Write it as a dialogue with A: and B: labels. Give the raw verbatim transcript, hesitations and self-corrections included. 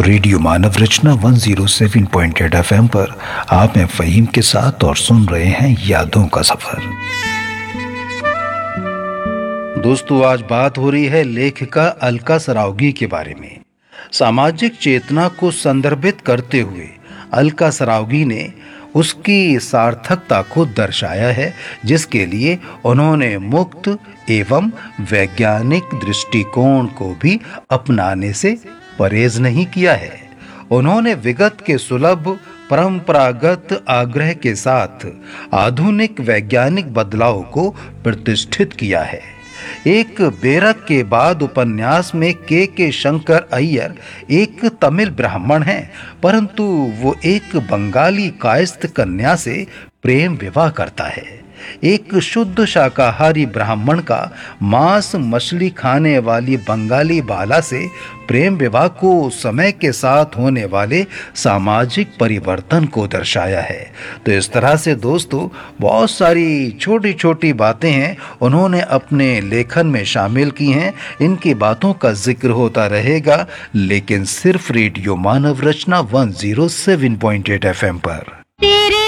A: Radio मानव रचना एक सौ सात पॉइंट आठ एफएम पर आप हैं फ़हीम के साथ और सुन रहे हैं यादों का सफर। दोस्तों, आज बात हो रही है लेखिका अलका सरावगी के बारे में। सामाजिक चेतना को संदर्भित करते हुए अलका सरावगी ने उसकी सार्थकता को दर्शाया है, जिसके लिए उन्होंने मुक्त एवं वैज्ञानिक दृष्टिकोण को भी अपनाने से परहेज नहीं किया है। उन्होंने विगत के सुलभ परंपरागत आग्रह के साथ आधुनिक वैज्ञानिक बदलाव को प्रतिष्ठित किया है। एक बेरक के बाद उपन्यास में के के शंकर अय्यर एक तमिल ब्राह्मण हैं, परंतु वो एक बंगाली कायस्थ कन्या से प्रेम विवाह करता है। एक शुद्ध शाकाहारी ब्राह्मण का मांस मछली खाने वाली बंगाली बाला से प्रेम विवाह को समय के साथ होने वाले सामाजिक परिवर्तन को दर्शाया है। तो इस तरह से दोस्तों बहुत सारी छोटी छोटी बातें हैं उन्होंने अपने लेखन में शामिल की हैं। इनकी बातों का जिक्र होता रहेगा, लेकिन सिर्फ रेडियो मानव रचना एक सौ सात पॉइंट आठ एफएम पर।